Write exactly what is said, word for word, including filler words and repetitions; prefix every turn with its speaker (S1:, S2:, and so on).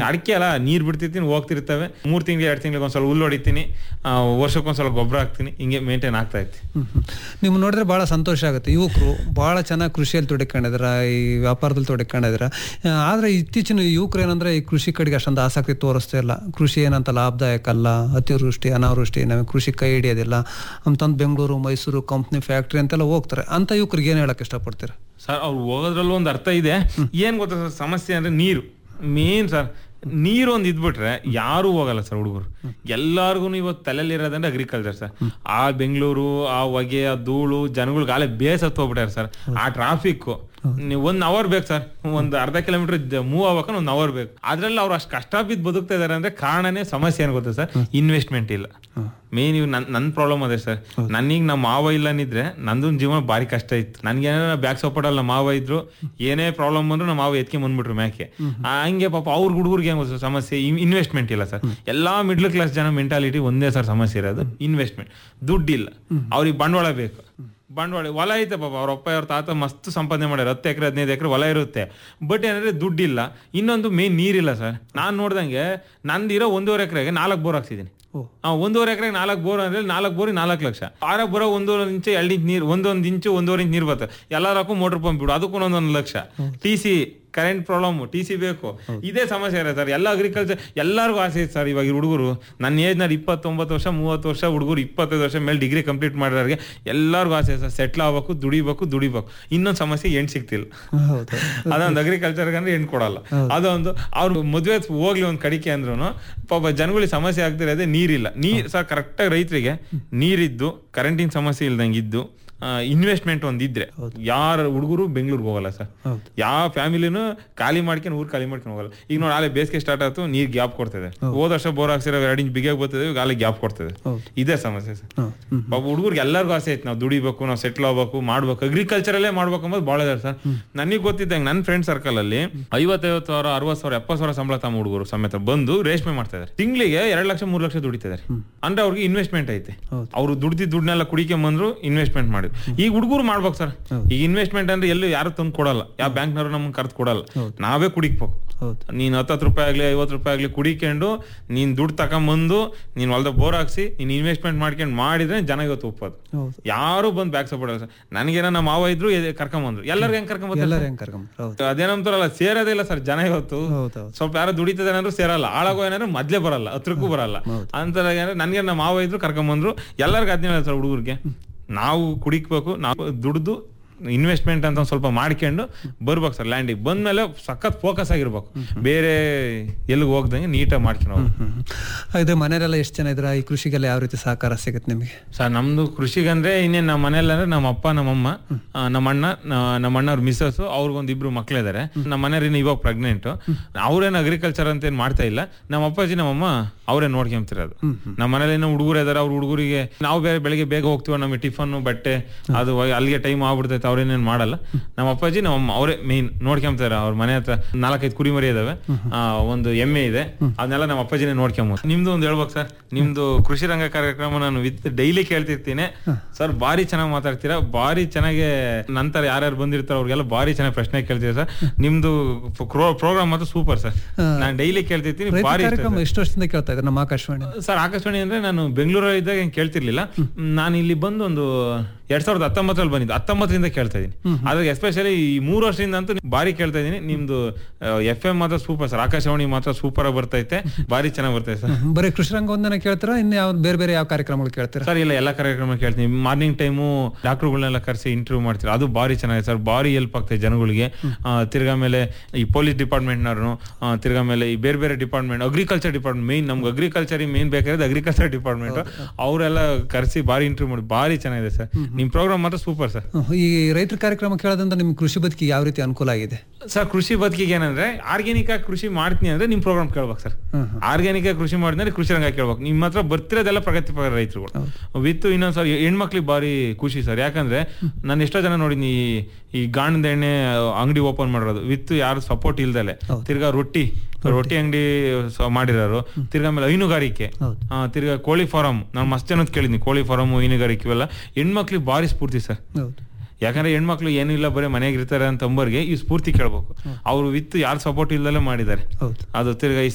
S1: ಅಡಿಕೆ ಅಲ್ಲ, ನೀರ್ ಬಿಡ್ತಿರ್ತೀನಿ, ಹೋಗ್ತಿರ್ತವೆ. ಮೂರ್ ತಿಂಗಳು ಎರಡು ತಿಂಗಳಿಗೆ ಒಂದ್ಸಲ ಹುಲ್ಲು ಹೊಡಿತೀನಿ, ವರ್ಷಕ್ಕೊಂದ್ಸಲ ಗೊಬ್ಬರ ಹಾಕ್ತೀನಿ, ಹಿಂಗೆ ಮೇಂಟೈನ್ ಆಗ್ತಾ ಇತ್ತು.
S2: ನೀವು ನೋಡಿದ್ರೆ ಬಹಳ ಸಂತೋಷ ಆಗುತ್ತೆ. ಯುವಕರು ಬಹಳ ಚೆನ್ನಾಗಿ ಕೃಷಿಯಲ್ಲಿ ತೊಡಕೊಂಡಿದ್ರ, ಈ ವ್ಯಾಪಾರದಲ್ಲಿ ತೊಡಕೊಂಡಿದ್ರ. ಆದ್ರೆ ಇತ್ತೀಚಿನ ಯುವಕರು ಏನಂದ್ರೆ ಈ ಕೃಷಿ ಕಡೆಗೆ ಅಷ್ಟೊಂದು ಆಸಕ್ತಿ ತೋರಿಸ್ತಾ ಇಲ್ಲ. ಕೃಷಿ ಏನಂತ ಲಾಭದಾಯಕ ಅಲ್ಲ, ಅತಿವೃಷ್ಟಿ ಅನಾವೃಷ್ಟಿ ನಮಗೆ ಕೃಷಿ ಕೈ ಹಿಡಿಯೋದಿಲ್ಲ ಅಂತಂದು ಬೆಂಗಳೂರು ಮೈಸೂರು ಕಂಪ್ನಿ ಫ್ಯಾಕ್ಟ್ರಿ ಅಂತೆಲ್ಲ ಹೋಗ್ತಾರೆ. ಅಂತ ಯುವಕರಿಗೆ ಏನ್ ಹೇಳಕ್ ಇಷ್ಟಪಡ್ತೀರಾ?
S1: ಸರ್, ಅವ್ರು ಹೋಗೋದ್ರಲ್ಲೂ ಒಂದು ಅರ್ಥ ಇದೆ. ಏನ್ ಗೊತ್ತಾ ಸರ್, ಸಮಸ್ಯೆ ಅಂದ್ರೆ ನೀರು ಮೇನ್ ಸರ್. ನೀರು ಒಂದು ಇದ್ಬಿಟ್ರೆ ಯಾರು ಹೋಗಲ್ಲ ಸರ್ ಹುಡುಗರು. ಎಲ್ಲಾರ್ಗು ಇವತ್ತು ತಲೆಯಲ್ಲಿ ಇರೋದಂದ್ರೆ ಅಗ್ರಿಕಲ್ಚರ್ ಸರ್. ಆ ಬೆಂಗಳೂರು, ಆ ಹೊಗೆ, ಆ ಧೂಳು, ಜನಗಳಿಗೆ ಆಲೆ ಬೇಸ್ ಹತ್ತು ಹೋಗ್ಬಿಟ್ಟಾರೆ ಸರ್. ಆ ಟ್ರಾಫಿಕ್ ನೀವು ಒಂದ್ ಅವರ್ ಬೇಕು ಸರ್, ಒಂದ್ ಅರ್ಧ ಕಿಲೋಮೀಟರ್ ಮೂವ್ ಆಗ್ಬೇಕಂದ್ರೆ ಒಂದ್ ಅವರ್ ಬೇಕು. ಅದ್ರಲ್ಲಿ ಅವ್ರು ಅಷ್ಟು ಕಷ್ಟ ಬಿದ್ದು ಬದುಕ್ತಾ ಇದಾರೆ ಅಂದ್ರೆ ಕಾರಣನೇ ಸಮಸ್ಯೆ ಏನ್ ಗೊತ್ತಾ ಸರ್, ಇನ್ವೆಸ್ಟ್ಮೆಂಟ್ ಇಲ್ಲ. ಮೇನ್ ಇವ್ ನನ್ ನನ್ ಪ್ರಾಬ್ಲಮ್ ಅದೇ ಸರ್. ನನಗೆ ನಮ್ಮ ಮಾವ ಇಲ್ಲನಿದ್ರೆ ನಂದು ಜೀವನ ಭಾರಿ ಕಷ್ಟ ಇತ್ತು. ನನ್ಗೆ ಏನಾರ ಬ್ಯಾಕ್ ಸಪೋರ್ಟ್ ಅಲ್ಲ, ನಮ್ಮ ಮಾವ ಇದ್ರು ಏನೇ ಪ್ರಾಬ್ಲಮ್ ಬಂದ್ರು ನಮ್ಮ ಮಾವ ಎತ್ಕೆ ಬಂದ್ಬಿಟ್ರು ಮ್ಯಾಕೆ. ಹಂಗೆ ಪಾಪ ಅವ್ರ ಹುಡುಗರಿಗೆ ಏನ್ ಗೊತ್ತ ಸಮಸ್ಯೆ, ಇನ್ವೆಸ್ಟ್ಮೆಂಟ್ ಇಲ್ಲ ಸರ್. ಎಲ್ಲಾ ಮಿಡ್ಲ್ ಕ್ಲಾಸ್ ಜನ ಮೆಂಟಾಲಿಟಿ ಒಂದೇ ಸರ್ ಸಮಸ್ಯೆ ಇರೋದು, ಇನ್ವೆಸ್ಟ್ಮೆಂಟ್. ದುಡ್ಡಿಲ್ಲ, ಅವ್ರಿಗೆ ಬಂಡವಾಳ ಬೇಕು. ಬಂಡವಾಳ ಹೊಲ ಐತೆ ಪಾಪ, ಅವ್ರ ಅಪ್ಪ ಅವ್ರ ತಾತ ಮಸ್ತ್ ಸಂಪಾದನೆ ಮಾಡ್ಯಾರ, ಹತ್ತು ಎಕರೆ ಹದಿನೈದು ಎಕರೆ ಹೊಲ ಇರುತ್ತೆ. ಬಟ್ ಏನಂದ್ರೆ ದುಡ್ಡಿಲ್ಲ. ಇನ್ನೊಂದು ಮೇನ್ ನೀರಿಲ್ಲ ಸರ್. ನಾನ್ ನೋಡ್ದಂಗೆ ನಂದಿರೋ ಒಂದೂವರೆ ಎಕರೆಗೆ ನಾಲ್ಕು ಬೋರ್ ಹಾಕ್ಸಿದೀನಿ. ಒಂದೂವರೆ ಎಕರೆ ನಾಲ್ಕು ಬೋರ್ ಅಂದ್ರೆ ನಾಲ್ಕು ಬೋರ್ ನಾಲ್ಕು ಲಕ್ಷ. ಆರ ಬೋರ ಒಂದೂವರೆ ಇಂಚು ಎರಡು ಇಂಚು ನೀರು, ಒಂದೊಂದು ಇಂಚು ಒಂದೂವರೆ ಇಂಚು ನೀರು ಬರ್ತದೆ. ಎಲ್ಲಾರಕ್ಕೂ ಮೋಟರ್ ಪಂಪ್ ಬಿಡು, ಅದಕ್ಕೂ ಒಂದೊಂದು lakh. T C current problem, T C ಬೇಕು. ಇದೇ ಸಮಸ್ಯೆ ಇರುತ್ತೆ ಸರ್. ಎಲ್ಲ ಅಗ್ರಿಕಲ್ಚರ್ ಎಲ್ಲರಿಗೂ ಆಸೆ ಇದೆ ಸರ್. ಇವಾಗ ಹುಡುಗರು ನನ್ನ ಏಜ್ ನಲ್ಲಿ ಇಪ್ಪತ್ತೊಂಬತ್ತು ವರ್ಷ ಮೂವತ್ತು ವರ್ಷ ಹುಡುಗರು ಇಪ್ಪತ್ತೈದು ವರ್ಷ ಮೇಲೆ ಡಿಗ್ರಿ ಕಂಪ್ಲೀಟ್ ಮಾಡೋರಿಗೆ ಎಲ್ಲರಿಗೂ ಆಸೆ ಸರ್. ಸೆಟ್ಲ್ ಆಗ್ಬೇಕು, ದುಡಿಬೇಕು ದುಡಿಬೇಕು. ಇನ್ನೊಂದು ಸಮಸ್ಯೆ ಹೆಣ್ಣು ಸಿಗ್ತಿಲ್ಲ. ಅದೊಂದು ಅಗ್ರಿಕಲ್ಚರ್ ಅಂದ್ರೆ ಹೆಣ್ಣು ಕೊಡಲ್ಲ. ಅದೊಂದು ಅವ್ರು ಮದುವೆ ಹೋಗ್ಲಿ ಒಂದ್ ಕಡಿಕೆ ಅಂದ್ರೂ ಪಾಪ ಜನಗಳಿಗೆ ಸಮಸ್ಯೆ ಆಗ್ತಿರೋದೇ ನೀರಿಲ್ಲ. ನೀರ್ ಸರ್ ಕರೆಕ್ಟಾಗಿ ರೈತರಿಗೆ ನೀರಿದ್ದು, ಕರೆಂಟಿನ ಸಮಸ್ಯೆ ಇಲ್ದಂಗೆ ಇದ್ದು, ಇನ್ವೆಸ್ಟ್ಮೆಂಟ್ ಒಂದಿದ್ರೆ ಯಾರ ಹುಡುಗರು ಬೆಂಗಳೂರಿಗೆ ಹೋಗಲ್ಲ ಸರ್. ಯಾವ ಫ್ಯಾಮಿಲಿನೂ ಖಾಲಿ ಮಾಡ್ಕೊಂಡು ಊರ್ ಖಾಲಿ ಮಾಡ್ಕೊಂಡು ಹೋಗಲ್ಲ. ಈಗ ನೋಡಿ ಆಲೆ ಬೇಸಿಗೆ ಸ್ಟಾರ್ಟ್ ಆಯ್ತು, ನೀರ್ ಗ್ಯಾಪ್ ಕೊಡ್ತದೆ. ಹೋದ ವರ್ಷ ಬೋರ್ ಹಾಕ್ಸಿರೋ ಎರಡು ಇಂಚ್ ಬಿಗಿಯಾಗಿ ಬರ್ತದೆ, ಈಗ ಆಲೆ ಗ್ಯಾಪ್ ಕೊಡ್ತದೆ. ಇದೇ ಸಮಸ್ಯೆ ಸರ್. ಪಾಪ ಹುಡುಗರಿಗೆ ಎಲ್ಲರಿಗೂ ಆಸೆ ಐತೆ, ನಾವು ದುಡಿಬೇಕು, ನಾವು ಸೆಟ್ಲ್ ಆಗ್ಬೇಕು, ಮಾಡ್ಬೇಕು, ಅಗ್ರಿಕಲ್ಚರ್ ಅಲ್ಲೇ ಮಾಡ್ಬೇಕು ಅನ್ನೋದು ಭಾಳ ಇದೆ ಸರ್. ನನಗೆ ಗೊತ್ತಿದ್ದಂಗೆ ನನ್ನ ಫ್ರೆಂಡ್ ಸರ್ಕಲ್ ಅಲ್ಲಿ ಐವತ್ತೈವತ್ತು ಸಾವಿರ ಅರವತ್ತು ಸಾವಿರ ಎಪ್ಪತ್ತು ಸಾವಿರ ಸಂಬಳ ತಮ್ಮ ಹುಡುಗರು ಸಮೇತ ಬಂದು ರೇಷ್ಮೆ ಮಾಡ್ತಾ ಇದಾರೆ. ತಿಂಗಳಿಗೆ ಎರಡು ಲಕ್ಷ ಮೂರು ಲಕ್ಷ ದುಡಿತಿದ್ದಾರೆ. ಅಂದ್ರೆ ಅವ್ರಿಗೆ ಇನ್ವೆಸ್ಟ್ಮೆಂಟ್ ಐತೆ. ಅವ್ರು ದುಡ್ದಿದ್ದ ದುಡ್ಡನ್ನೆಲ್ಲ ಕುಡಿಕೆ ಬಂದ್ರು, ಇನ್ವೆಸ್ಟ್ಮೆಂಟ್ ಮಾಡಿ. ಈಗ ಹುಡುಗರು ಮಾಡ್ಬೇಕು ಸರ್. ಈಗ ಇನ್ವೆಸ್ಟ್ಮೆಂಟ್ ಅಂದ್ರೆ ಎಲ್ಲೂ ಯಾರು ತಂದು ಕೊಡಲ್ಲ, ಯಾವ ಬ್ಯಾಂಕ್ನವರು ನಮ್ಗೆ ಕರ್ದು ಕೊಡಲ್ಲ, ನಾವೇ ಕುಡಿಕ್ಬೇಕು. ನೀನ್ ಹತ್ತತ್ತು ರೂಪಾಯಿ ಆಗ್ಲಿ ಐವತ್ತು ರೂಪಾಯಿ ಆಗ್ಲಿ ಕುಡಿಕೊಂಡು ನೀನ್ ದುಡ್ಡು ತಕೊಂಬಂದು ನೀನ್ ಹೊಲ್ದ ಬೋರ್ ಹಾಕ್ಸಿ ನೀನ್ ಇನ್ವೆಸ್ಟ್ಮೆಂಟ್ ಮಾಡ್ಕೊಂಡು ಮಾಡಿದ್ರೆ ಜನ ಇವತ್ತು ಒಪ್ಪೋದು. ಯಾರು ಬಂದು ಬ್ಯಾಕ್ ಸಪೋರ್ಟ್ ಸರ್. ನನಗೇನ ನಮ್ಮ ಮಾವ ಇದ್ರು ಕರ್ಕೊಂಬಂದ್ರು, ಎಲ್ಲರಿಗೂ ಹೆಂಗ್ ಕರ್ಕೊಂಬಂದ್ರು ಅದೇನಂತಾರಲ್ಲ, ಸೇರೋದೇ ಇಲ್ಲ ಸರ್ ಜನ ಇವತ್ತು. ಸ್ವಲ್ಪ ಯಾರು ದುಡಿತದ ಏನಾದ್ರು ಸೇರಲ್ಲ, ಆಳಾಗೋ ಏನಾದ್ರು ಮೊದ್ಲೇ ಬರಲ್ಲ, ಹತ್ರಕ್ಕೂ ಬರಲ್ಲ ಅಂತ. ನನ್ಗೆ ನಮ್ಮ ಮಾವ ಇದ್ರು ಕರ್ಕೊಂಬಂದ್ರು. ಎಲ್ಲರಿಗೂ ಅದ್ನೇ ಸರ್ ಹುಡುಗರಿಗೆ, ನಾವು ಕುಡಿಕ್ಬೇಕು, ನಾವು ದುಡ್ದು ಇನ್ವೆಸ್ಟ್ಮೆಂಟ್ ಅಂತ ಸ್ವಲ್ಪ ಮಾಡ್ಕೊಂಡು ಬರ್ಬೇಕು ಸರ್. ಲ್ಯಾಂಡಿಗೆ ಬಂದ್ಮೇಲೆ ಸಖತ್ ಫೋಕಸ್ ಆಗಿರ್ಬೇಕು, ಬೇರೆ ಎಲ್ಲಿಗೆ ಹೋಗ್ದಂಗೆ ನೀಟಾಗಿ ಮಾಡ್ಕೊಂಡು ಹೋಗ್ಬೇಕು.
S2: ಇದು ಮನೆಯಲ್ಲ ಎಷ್ಟು ಜನ ಇದ್ರ, ಈ ಕೃಷಿಗೆಲ್ಲ ಯಾವ ರೀತಿ ಸಹಕಾರ ಸಿಗುತ್ತೆ ನಿಮಗೆ?
S1: ಸರ್ ನಮ್ದು ಕೃಷಿಗಂದ್ರೆ ಇನ್ನೇನು ನಮ್ಮ ಮನೇಲಿ ಅಂದ್ರೆ ನಮ್ಮ ಅಪ್ಪ ನಮ್ಮಮ್ಮ ನಮ್ಮ ಅಣ್ಣ ನಮ್ಮ ಅಣ್ಣವ್ರ ಮಿಸ್ಸಸ್ ಅವ್ರಿಗೊಂದು ಇಬ್ರು ಮಕ್ಳಿದ್ದಾರೆ. ನಮ್ಮ ಮನೆಯವ್ರಿನ ಇವಾಗ ಪ್ರೆಗ್ನೆಂಟ್. ಅವ್ರೇನು ಅಗ್ರಿಕಲ್ಚರ್ ಅಂತ ಏನ್ ಮಾಡ್ತಾ ಇಲ್ಲ. ನಮ್ಮ ಅಪ್ಪಾಜಿ ನಮ್ಮಮ್ಮ ಅವರೇ ನೋಡ್ಕೊಂತಿರೋದು. ನಮ್ಮ ಮನೇಲಿ ಏನೋ ಹುಡುಗರು ಇದಾರೆ, ಅವ್ರ ಹುಡುಗರಿಗೆ ನಾವು ಬೇರೆ ಬೆಳಿಗ್ಗೆ ಬೇಗ ಹೋಗ್ತೀವಿ, ನಮಗೆ ಟಿಫನ್ ಬಟ್ಟೆ ಅದು ಅಲ್ಲಿಗೆ ಟೈಮ್ ಆಗ್ಬಿಡ್ತೈತೆ, ಅವ್ರೇನೇನ್ ಮಾಡಲ್ಲ. ನಮ್ಮ ಅಪ್ಪಾಜಿ ನಮ್ಮ ಅವರೇ ಮೇನ್ ನೋಡ್ಕೊಂತಾರೆ. ಅವ್ರ ಮನೆ ಹತ್ರ ನಾಲ್ಕೈದು ಕುರಿ ಮರಿ ಇದಾವೆ, ಒಂದು ಎಮ್ಮೆ ಇದೆ, ಅದನ್ನೆಲ್ಲ ನಮ್ಮ ಅಪ್ಪಾಜಿನೇ ನೋಡ್ಕೊಂಬೋದು. ನಿಮ್ದು ಒಂದು ಹೇಳ್ಬೇಕು ಸರ್, ನಿಮ್ದು ಕೃಷಿ ರಂಗ ಕಾರ್ಯಕ್ರಮ ನಾನು ವಿತ್ ಡೈಲಿ ಕೇಳ್ತಿರ್ತೀನಿ ಸರ್. ಬಾರಿ ಚೆನ್ನಾಗಿ ಮಾತಾಡ್ತೀರಾ, ಬಾರಿ ಚೆನ್ನಾಗಿ ನಂತರ ಯಾರ್ಯಾರು ಬಂದಿರ್ತಾರ ಅವ್ರಿಗೆಲ್ಲ ಬಾರಿ ಚೆನ್ನಾಗಿ ಪ್ರಶ್ನೆ ಕೇಳ್ತೀರಾ ಸರ್. ನಿಮ್ದು ಪ್ರೋಗ್ರಾಮ್ ಮಾತ್ರ ಸೂಪರ್ ಸರ್, ನಾನು ಡೈಲಿ ಕೇಳ್ತಿರ್ತೀನಿ. ಬಾರಿ
S2: ಎಷ್ಟು ವರ್ಷದಿಂದ ಕೇಳ್ತಾ ಇದ್ದಾರೆ ನಮ್ಮ ಆಕಾಶವಾಣಿ
S1: ಸರ್. ಆಕಾಶವಾಣಿ ಅಂದ್ರೆ ನಾನು ಬೆಂಗಳೂರಲ್ಲಿ ಇದ್ದಾಗ ಏನ್ ಕೇಳ್ತಿರ್ಲಿಲ್ಲ. ನಾನು ಇಲ್ಲಿ ಬಂದು ಒಂದು ಎರಡ್ ಸಾವಿರದ ಹತ್ತೊಂಬತ್ತರಲ್ಲಿ ಬಂದಿದ್ದು, ಹತ್ತೊಂಬತ್ತರಿಂದ ಕೇಳ್ತಾ ಇದೀನಿ. ಆದ್ರೆ ಎಸ್ಪೆಷಲಿ ಈ ಮೂರು ವರ್ಷದಿಂದ ಅಂತೂ ಬಾರಿ ಕೇಳ್ತಾ ಇದೀನಿ. ನಿಮ್ದು ಎಫ್ ಎಂ ಮಾತ್ರ ಸೂಪರ್ ಸರ್, ಆಕಾಶವಾಣಿ ಮಾತ್ರ ಸೂಪರ್ ಆಗಿ ಬರ್ತೈತೆ, ಬಾರಿ ಚೆನ್ನಾಗಿ ಬರ್ತೈತೆ ಸರ್.
S2: ಬರೀ ಕೃಷಿ ರಂಗ ಒಂದನ್ನ ಕೇಳ್ತೀರಾ, ಇನ್ನು ಯಾವ ಬೇರೆ ಬೇರೆ ಯಾವ ಕಾರ್ಯಕ್ರಮಗಳು ಕೇಳ್ತೀರಾ
S1: ಸರ್? ಇಲ್ಲ, ಎಲ್ಲಾ ಕಾರ್ಯಕ್ರಮ ಕೇಳ್ತೀನಿ. ಮಾರ್ನಿಂಗ್ ಟೈಮು ಡಾಕ್ಟರ್ಗಳನ್ನೆಲ್ಲ ಕರೆಸಿ ಇಂಟರ್ವ್ಯೂ ಮಾಡ್ತೀರಾ, ಅದು ಬಾರಿ ಚೆನ್ನಾಗಿದೆ ಸರ್, ಬಾರಿ ಹೆಲ್ಪ್ ಆಗ್ತದೆ ಜನಗಳಿಗೆ. ತಿರ್ಗಾ ಮೇಲೆ ಈ ಪೊಲೀಸ್ ಡಿಪಾರ್ಟ್ಮೆಂಟ್ನವ್ರು, ತಿರ್ಗಾ ಮೇಲೆ ಈ ಬೇರೆ ಬೇರೆ ಡಿಪಾರ್ಟ್ಮೆಂಟ್, ಅಗ್ರಿಕಲ್ಚರ್ ಡಿಪಾರ್ಟ್ಮೆಂಟ್, ಮೇನ್ ನಮ್ಗೆ ಅಗ್ರಿಕಲ್ಚರ್ ಮೇನ್ ಬೇಕಾಗಿರೋದು ಅಗ್ರಿಕಲ್ಚರ್ ಡಿಪಾರ್ಟ್ಮೆಂಟ್, ಅವರೆಲ್ಲ ಕರೆಸಿ ಬಾರಿ ಇಂಟರ್ವ್ಯೂ ಮಾಡಿ ಬಾರಿ ಚೆನ್ನಾಗಿದೆ ಸರ್. ನಿಮ್ ಪ್ರೋಗ್ರಾಮ್ ಮಾತ್ರ ಸೂಪರ್ ಸರ್.
S2: ಈ ರೈತರ ಕಾರ್ಯಕ್ರಮ ಕೇಳೋದ್ರಿಂದ ನಿಮ್ ಕೃಷಿ ಬದುಕಿಗೆ ಯಾವ ರೀತಿ ಅನುಕೂಲ ಆಗಿದೆ
S1: ಸರ್? ಕೃಷಿ ಬದುಕಿಗೆ ಏನಂದ್ರೆ ಆರ್ಗ್ಯಾನಿಕ್ ಆಗಿ ಕೃಷಿ ಮಾಡ್ತೀನಿ ಅಂದ್ರೆ ನಿಮ್ ಪ್ರೋಗ್ರಾಮ್ ಕೇಳ್ಬೇಕು ಸರ್. ಆರ್ಗ್ಯಾನಿಕ್ ಆಗಿ ಕೃಷಿ ಮಾಡಿದ್ರೆ ಕೃಷಿ ರಂಗ ಕೇಳ್ಬೇಕು. ನಿಮ್ಮ ಹತ್ರ ಬರ್ತಿರೋದೆಲ್ಲ ಪ್ರಗತಿಪರ ರೈತರುಗಳು ವಿತ್ ಇನ್ನೊಂದ್ ಸರ್ ಹೆಣ್ಮಕ್ಳಿಗೆ ಬಾರಿ ಖುಷಿ ಸರ್. ಯಾಕಂದ್ರೆ ನಾನು ಎಷ್ಟೋ ಜನ ನೋಡಿನಿ ಈ ಗಾಣದ ಎಣ್ಣೆ ಅಂಗಡಿ ಓಪನ್ ಮಾಡಿರೋದು ವಿತ್ ಯಾರು ಸಪೋರ್ಟ್ ಇಲ್ದಲೆ, ತಿರ್ಗಾ ರೊಟ್ಟಿ ರೊಟ್ಟಿ ಅಂಗಡಿ ಮಾಡಿರೋರು, ತಿರ್ಗಾ ಮೇಲೆ ಹೈನುಗಾರಿಕೆ, ತಿರ್ಗಾ ಕೋಳಿ ಫಾರಂ. ನಾನು ಮಸ್ತ್ ಜನದ್ ಕೇಳಿದ್ನಿ, ಕೋಳಿ ಫಾರಂ ಹೈನುಗಾರಿಕೆ ಇವೆಲ್ಲ ಹೆಣ್ಮಕ್ಳಿಗೆ ಬಾರಿ ಸ್ಫೂರ್ತಿ ಸರ್. ಯಾಕಂದ್ರೆ ಹೆಣ್ಮಕ್ಳು ಏನಿಲ್ಲ ಬರೀ ಮನೆಯಾಗಿರ್ತಾರೆ ಅಂತ ಅಂಬರ್ಗೆ ಈ ಸ್ಫೂರ್ತಿ ಕೇಳ್ಬೇಕು. ಅವ್ರು ವಿತ್ ಯಾರು ಸಪೋರ್ಟ್ ಇಲ್ದಲ್ಲೇ ಮಾಡಿದ್ದಾರೆ. ಅದು ತಿರ್ಗಾ